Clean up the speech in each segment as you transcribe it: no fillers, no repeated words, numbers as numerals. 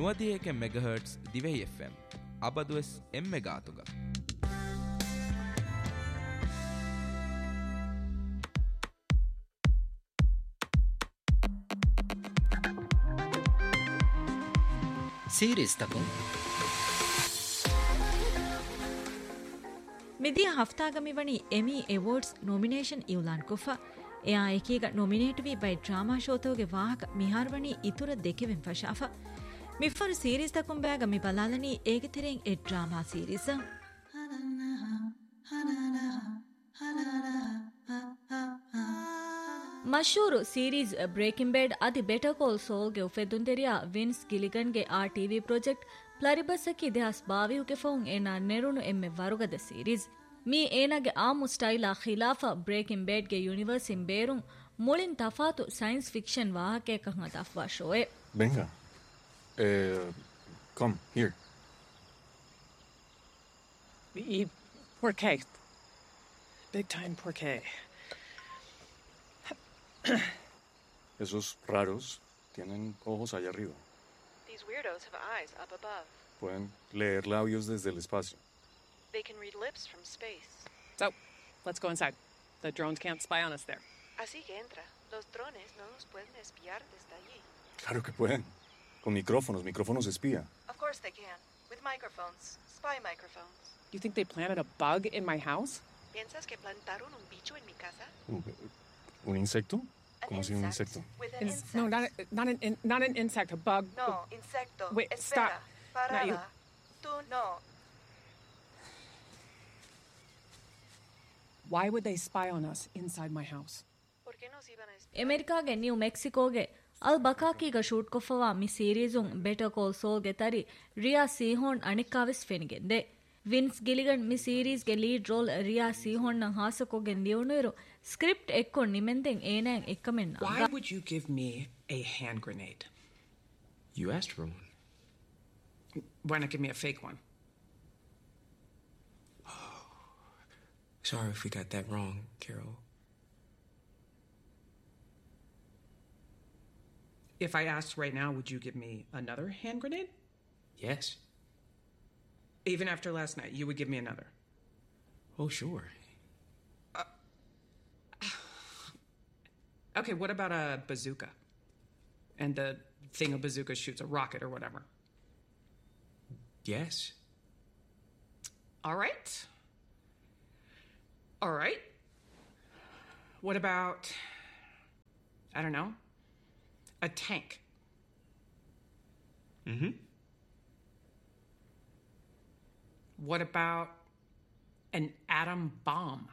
ನುವದಿಯೇಕೆ megahertz ದಿವೆ FM ಅಬದುಎಸ್ ಎಮ್ಮೆಗಾತುಗ series ತಕುಂ ಮಿದಿಯ ಹಫ್ತಾಗಮಿವಣಿ MA awards nomination ಇವ್ಲಾನ್ Kupha ಎಯಾ ಏಕೀಗ nominate V by drama ಶೋತೋಗೆ ವಾಹಕ ಮಿಹಾರ್ವಣಿ ಇತುರ ದೆಕೆವೆನ್ ಫಶಾಫಾ ಮಿಫರ್ series ತಕುಂ bag me ಬಲಾಲನಿ ಏಗೆ ತೆರೆಂ A drama series ಮಶೂರು series breaking ಬ್ಯಾಡ್ ಅದಿ better ಕಾಲ್ ಸೋಲ್ ಗೆ ಉಫೆದುಂದೆರಿಯಾ wins ಗಿಲಿಗನ್ ಗೆ ಆ TV project ಪ್ಲರಿಬಸ್ಸಕಿ ದೆಹಸ್ ಬಾವಿಹುಗೆ ಫೌನ್ ಏನ ನೆರುಣು ಎಮ್ಮೆ ವರುಗದ series me ಏನಗೆ ಆಮು ಸ್ಟೈಲಾ ಖಿಲಾಫಾ breaking ಬ್ಯಾಡ್ ಗೆ universe in ಬೇರುಂ ಮುಳಿನ್ ತಫಾತು science fiction ವಾಹಕೆ ಕಹಂ ಅತಫ್ವಾ ಶೋಯೆ Venga. Come, here. We eat porqué. Big time porqué. Esos raros tienen ojos allá arriba. These weirdos have eyes up above. Pueden leer labios desde el espacio. They can read lips from space. So, let's go inside. The drones can't spy on us there. Así que entra. Los drones no nos pueden espiar desde allí. Claro que pueden. Con micrófonos espía. Of course they can. With microphones. Spy microphones. You think they planted a bug in my house? ¿Piensas que plantaron un bicho en mi casa? ¿Un insecto? An ¿Cómo así un insecto? With an insect. No, not an insect, a bug. No, insecto. Wait, Espera. stop. Parada. Not you. Tú no. Why would they spy on us inside my house? ¿Por qué nos iban a espiar? ಅಮೆರಿಕಾಗೆ new ಮೆಕ್ಸಿಕೋಗೆ ಅಲ್ ಬಕಾಕಿಗ shoot ಕೊಫವಾ ಮಿ ಸೀರೀಸುಂ better ಕಾಲ್ ಸೋಲ್ಗೆ ತರಿ ರಿಯಾ Sihon ಅಣಿಕಾವಿಸ್ ಫೆನಿಗೆಂದೆ wins ಗಿಲಿಗನ್ me ಸೀರೀಸ್ಗೆ lead role Riya ಸೀಹೋನ್ನ ಹಾಸಕೋಗೆ ನಿಯುನುರು script ಎಕ್ಕೊನ್ ನಿಮೆಂದೆಂ ಏನೆಂ ಎಕ್ಕಮೆನ್ನ Why would you give me a hand grenade? You asked for one. Why not give me a fake one? Sorry if we got that wrong, Carol. If I asked right now, would you give me another hand grenade? Yes. Even after last night, you would give me another? Oh, sure. Okay, what about a bazooka? And the thing a bazooka shoots, a rocket or whatever. Yes. All right. All right. What about, I don't know, a tank? Mm-hmm. What about an atom bomb?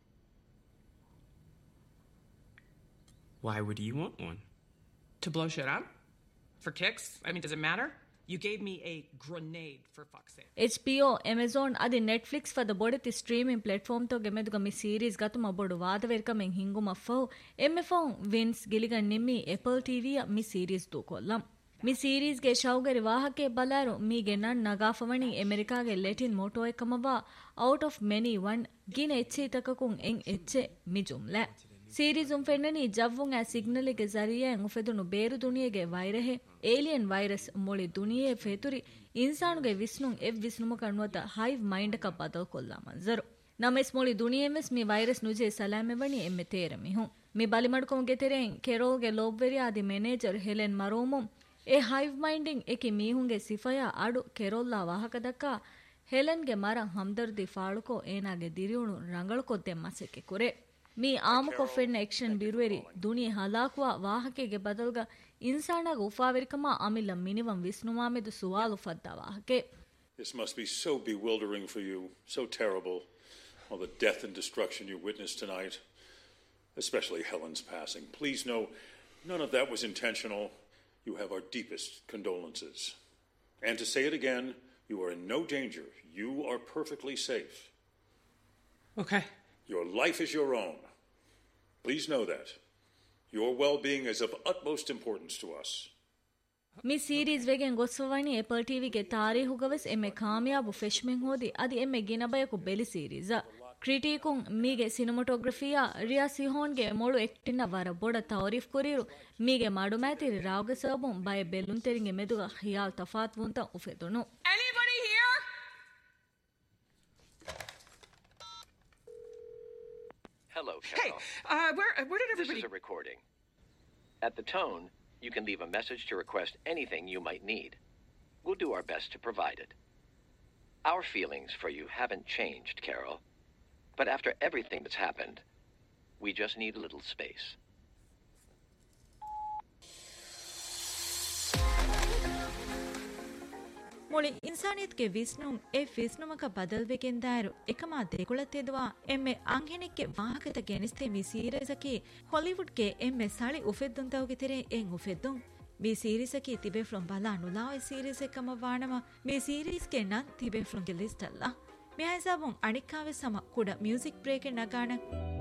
Why would you want one? To blow shit up? For kicks? I mean, does it matter? You gave me a grenade, for fuck's sake. HBO, Amazon, adi Netflix for the bodeti streaming platform to gemeduga mi series gatuma bodu vaadaverkamen hinguma fo emme phone Vince Gilligan nimmi Apple TV mi series tu kollam mi series ge shawgari wahake balaru mi ge nan nagafawani America ge Latin motto ekamawa out of many one gine etchi takakun en etche mi jumla series fennani javvun a signal ge zariyen ufedunu beru duniyege virus alien virus moli duniye feturi insanuge visnun ev visnuma kanwata hive mind ka badal kolla manzaru names moli duniyemes mi virus nuje salame wani emme terami hun mi balimadkom ge teren Carol ge lobveri adi manager Helen Maromum e hive minding eki mihunge sifaya adu Carol la wahaka dakka Helen ge mara hamdardi faaluko ena ge diriunu rangal kodde maseke kure me ಆಮುಕೊಫೆನ್ನ action ಬಿರುವೆರಿ ದುನಿ ಹಲಾಕುವ ವಾಹಕೆಗೆ ಬದಲ್ಗ ಇನ್ಸಾನಾಗ ಉಫಾವೆರಿಕಮ ಅಮಿಲ್ಲ ಮಿನಿವಂ ವಿಸ್ನುಮಾಮೆದು ಸುವಾಲು ಫದ್ದ ವಾಹಕೆ This must be so bewildering for you, so terrible, all the death and destruction you witnessed tonight, especially Helen's passing. Please know, none of that was intentional. You have our deepest condolences. And to say it again, you are in no danger. You are perfectly safe. Okay. Your life is your own. Please know that. Your well-being is of utmost importance to us. mi series wegen goswani Apple TV ge taarihugaves emme kaamiyabu feshmen hodi adi emme ginabayaku beli series ಕ್ರಿಟಿಕುಂ ಮೀಗೆ ಸಿನಿಮಾಟೋಗ್ರಫಿಯಾ ರಿಯಾ ಸಿಹೋನ್ಗೆ ಮೊಳು ಎಕ್ಟಿನ ವರ ಬೊಡ ತಾರೀಫ್ ಕುರಿರು ಮೀಗೆ ಮಾಡುಮ್ಯಾತಿರಿ ರಾವ್ಗೆ ಸಬುಂ ಬಯ ಬೆಲ್ಲುನ್ ತೆರಿಂಗೆ ಮೆದುಗ ಹಿಯಾಲ್ ತಫಾತ್ ವುಂತ ಉಫೆದುನು. Anybody here? Hello, Carol. Hey, where did everybody... This is a recording. At the tone, you can leave a message to request anything you might need. We'll do our best to provide it. Our feelings for you haven't changed, Carol. But after everything that's happened, we just need a little space. ಮೊಳಿ ಇನ್ಸಾನಿಯತ್ಗೆ ವಿಸ್ನುಂ A ವಿಸ್ನುಮಕ ಬದಲ್ವೆಗೆನ್ ದಾಯರು එකಮ ದೇಗುಳತೆದುವಾ ಎಮ್ಮೆ ಅಂಗೆನಿಕ್ಕೆ ವಾಹಕತ ಗೆನಿಸ್ತೆ ಮಿ ಸೀರೀಸಕಿ ಹಾಲಿವುಡ್ಗೆ ಎಮ್ಮೆ ಸಳಿ ಉಫೆದ್ದುಂತವುಗೆ ತೆರೆ M ಉಫೆದ್ದುಂ ಮಿ ಸೀರೀಸಕಿ ತಿಬೆ ಫ್ರೊಂ ಬಲಾ ನುಲಾವೆ series එකම ವಾಣಮ ಮಿ ಸೀರೀಸ್ಗೆ ನನ್ ತಿಬೆ ಫ್ರೊಂ ಗೆ list ಅಲ್ಲ ಮಿ ಹೈಸಾಬುಂ ಅಣಿಕ್ಕಾವೆ ಸಮ ಕುಡ music break ನಗಾಣ